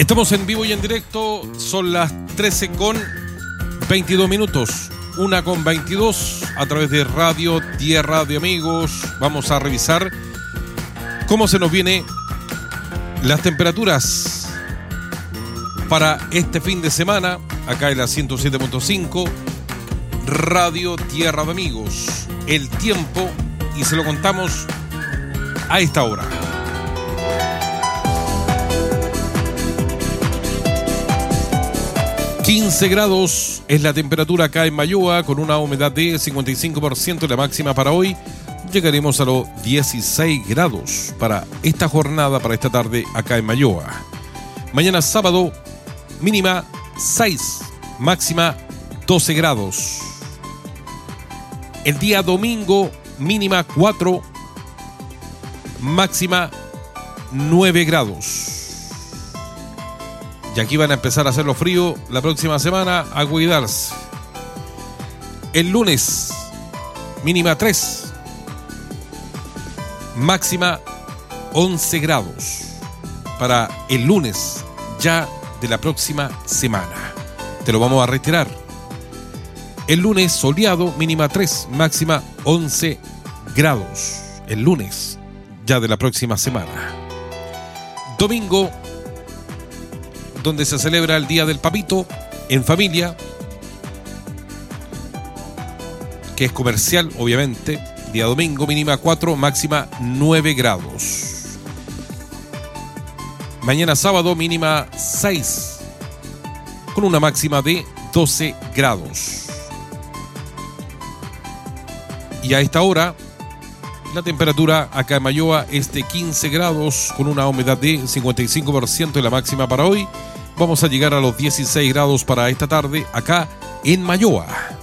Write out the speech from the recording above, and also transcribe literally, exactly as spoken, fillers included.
Estamos en vivo y en directo, son las trece con veintidós minutos, una con veintidós, a través de Radio Tierra de Amigos. Vamos a revisar cómo se nos vienen las temperaturas para este fin de semana, acá en la ciento siete punto cinco, Radio Tierra de Amigos. El tiempo, y se lo contamos a esta hora. quince grados es la temperatura acá en Mayoa, con una humedad de cincuenta y cinco por ciento. La máxima para hoy llegaremos a los dieciséis grados para esta jornada, para esta tarde acá en Mayoa. Mañana sábado, mínima seis, máxima doce grados. El día domingo, mínima cuatro, máxima nueve grados. Y aquí van a empezar a hacer los fríos la próxima semana, a cuidarse. El lunes, mínima tres, máxima once grados. Para el lunes ya de la próxima semana. Te lo vamos a reiterar. El lunes soleado, mínima tres, máxima once grados. El lunes ya de la próxima semana. Domingo, donde se celebra el Día del Papito en familia, que es comercial, obviamente. Día domingo, mínima cuatro, máxima nueve grados. Mañana sábado, mínima seis, con una máxima de doce grados. Y a esta hora, la temperatura acá en Mayoa es de quince grados, con una humedad de cincuenta y cinco por ciento, y la máxima para hoy vamos a llegar a los dieciséis grados para esta tarde acá en Mayoa.